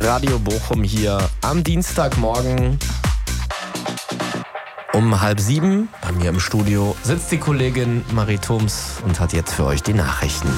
Radio Bochum hier am Dienstagmorgen um 6:30. Bei mir im Studio sitzt die Kollegin Marie Thoms und hat jetzt für euch die Nachrichten.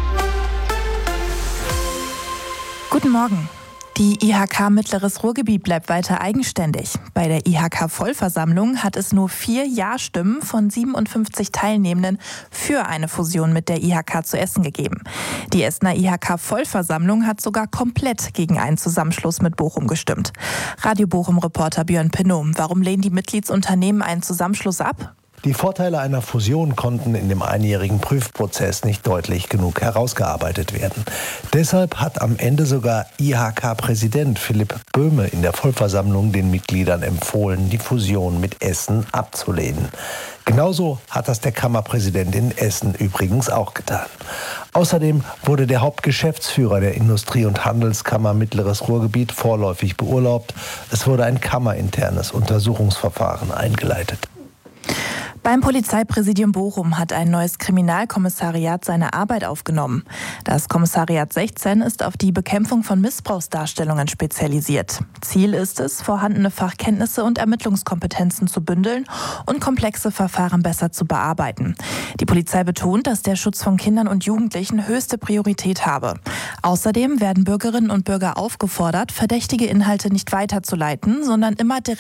Guten Morgen. Die IHK Mittleres Ruhrgebiet bleibt weiter eigenständig. Bei der IHK-Vollversammlung hat es nur 4 Ja-Stimmen von 57 Teilnehmenden für eine Fusion mit der IHK zu Essen gegeben. Die Essener IHK-Vollversammlung hat sogar komplett gegen einen Zusammenschluss mit Bochum gestimmt. Radio Bochum-Reporter Björn Pinnow, warum lehnen die Mitgliedsunternehmen einen Zusammenschluss ab? Die Vorteile einer Fusion konnten in dem einjährigen Prüfprozess nicht deutlich genug herausgearbeitet werden. Deshalb hat am Ende sogar IHK-Präsident Philipp Böhme in der Vollversammlung den Mitgliedern empfohlen, die Fusion mit Essen abzulehnen. Genauso hat das der Kammerpräsident in Essen übrigens auch getan. Außerdem wurde der Hauptgeschäftsführer der Industrie- und Handelskammer Mittleres Ruhrgebiet vorläufig beurlaubt. Es wurde ein kammerinternes Untersuchungsverfahren eingeleitet. Beim Polizeipräsidium Bochum hat ein neues Kriminalkommissariat seine Arbeit aufgenommen. Das Kommissariat 16 ist auf die Bekämpfung von Missbrauchsdarstellungen spezialisiert. Ziel ist es, vorhandene Fachkenntnisse und Ermittlungskompetenzen zu bündeln und komplexe Verfahren besser zu bearbeiten. Die Polizei betont, dass der Schutz von Kindern und Jugendlichen höchste Priorität habe. Außerdem werden Bürgerinnen und Bürger aufgefordert, verdächtige Inhalte nicht weiterzuleiten, sondern immer direkt